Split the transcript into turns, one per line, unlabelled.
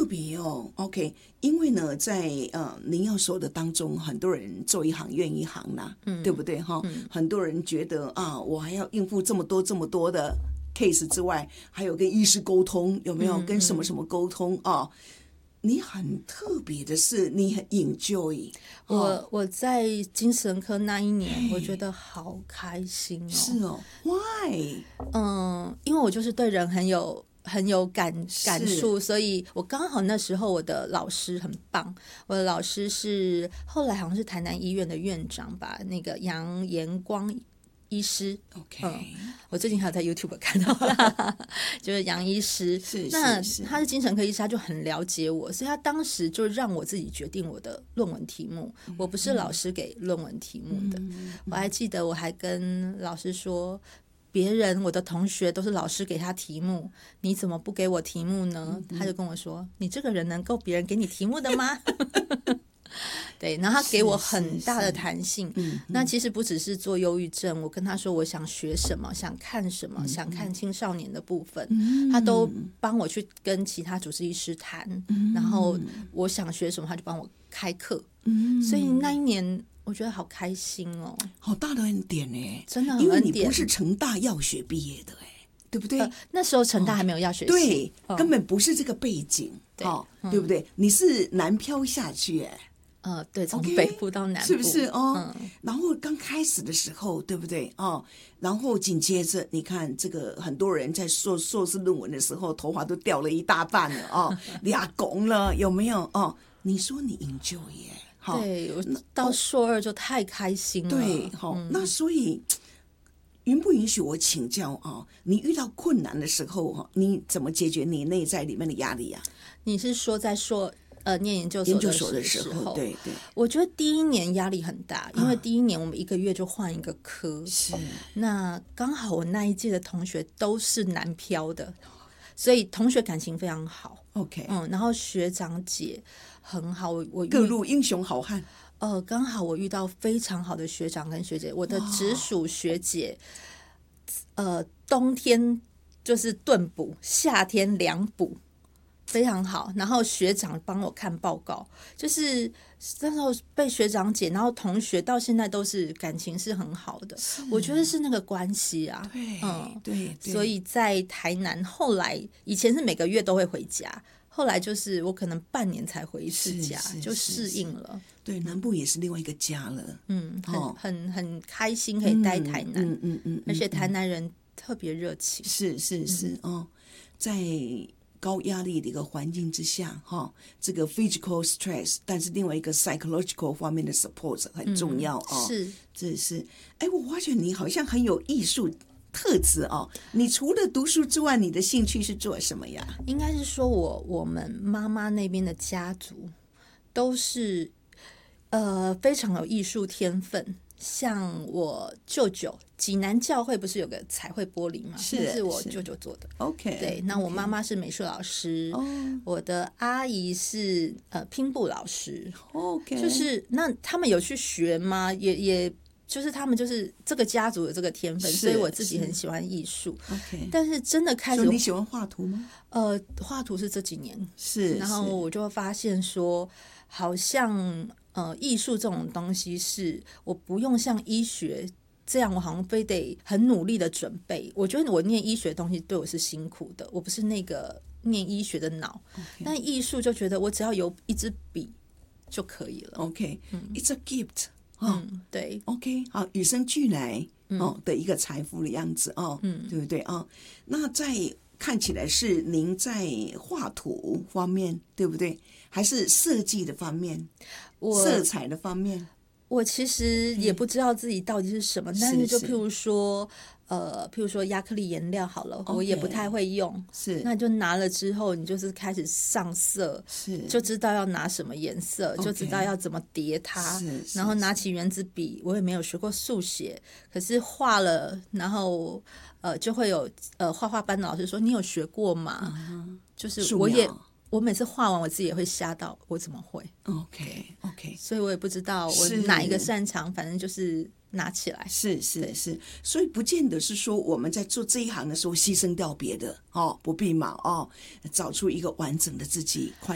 别哦。OK， 因为呢，在您要说的当中，很多人做一行怨一行啦，对不对哈？很多人觉得啊，我还要应付这么多的 case 之外，还有跟医师沟通，有没有跟什么什么沟通啊？你很特别的是，你很 enjoy。
我在精神科那一年，我觉得好开心哦。
是哦 ，Why？
因为我就是对人很有感触，所以我刚好那时候我的老师很棒，我的老师是后来好像是台南医院的院长吧，那个杨延光医师。
OK，
我最近还有在 YouTube 看到啦就是杨医师，那他是精神科医师，他就很了解我，所以他当时就让我自己决定我的论文题目，我不是老师给论文题目的。我还记得我还跟老师说，别人我的同学都是老师给他题目，你怎么不给我题目呢？他就跟我说，你这个人能够别人给你题目的吗？对，然后他给我很大的弹性。那其实不只是做忧郁症，我跟他说我想学什么，想看什么，想看青少年的部分，他都帮我去跟其他主治医师谈，然后我想学什么，他就帮我开课。所以那一年我觉得好开心哦，好
大的恩典耶，
真的很恩典。
因为你不是成大药学毕业的耶，对不对？
那时候成大还没有药学系，
对，根本不是这个背景，对不对？你是南漂下去耶。
对，从北部到南部，
是不是哦？然后刚开始的时候，对不对哦？然后紧接着，你看这个很多人在硕士论文的时候，头发都掉了一大半了哦，俩拱了，有没有哦？你说你 enjoy 耶？
对，我到硕二就太开心了。
对，那所以允不允许我请教啊？你遇到困难的时候，你怎么解决你内在里面的压力啊？
你是说在念研究所的时候？
对，
我觉得第一年压力很大，因为第一年我们1个月就换一个科，
是。那
刚好我那一届的同学都是南漂的，所以同学感情非常好。
OK，
然后学长姐很好，我
各路英雄好汉。
刚好我遇到非常好的学长跟学姐，我的直属学姐，冬天就是炖补，夏天凉补。非常好，然后学长帮我看报告，就是那时候被学长姐，然后同学到现在都是感情是很好的，我觉得是那个关系啊。
对，
所以在台南，后来以前是每个月都会回家，后来就是我可能半年才回一次家，就适应了。
对，南部也是另外一个家了。
很开心可以待台南，而且台南人特别热情。
是在高压力的一个环境之下，这个 physical stress， 但是另外一个 psychological 方面的 support 很重要这是。我发觉你好像很有艺术特质哦。你除了读书之外，你的兴趣是做什么呀？
应该是说我们妈妈那边的家族都是非常有艺术天分。像我舅舅，济南教会不是有个彩绘玻璃吗？是我舅舅做的。
OK，
对，那我妈妈是美术老师，我的阿姨是拼布老师。
OK，
就是那他们有去学吗？也就是他们就是这个家族有这个天分，所以我自己很喜欢艺术。
OK，
但是真的开始，
你喜欢画图吗？
画图是这几年
是，
然后我就会发现说，好像艺术这种东西是我不用像医学这样，我好像非得很努力的准备。我觉得我念医学的东西对我是辛苦的，我不是那个念医学的脑。但艺术就觉得我只要有一支笔就可以了。
OK，it's a gift。
对
，OK， 好，与生俱来的一个财富的样子对不对那在看起来是您在画图方面，对不对？还是设计的方面，色彩的方面？
我其实也不知道自己到底是什么，但是就譬如说亚克力颜料好了，我也不太会用，那就拿了之后，你就是开始上色，就知道要拿什么颜色，就知道要怎么叠它，然后拿起原子笔，我也没有学过速写，可是画了，然后就会有画画班的老师说你有学过吗？就是我每次画完我自己也会吓到，我怎么会
OK，
所以我也不知道我哪一个擅长，反正就是拿起来。
是，所以不见得是说我们在做这一行的时候牺牲掉别的不必嘛找出一个完整的自己。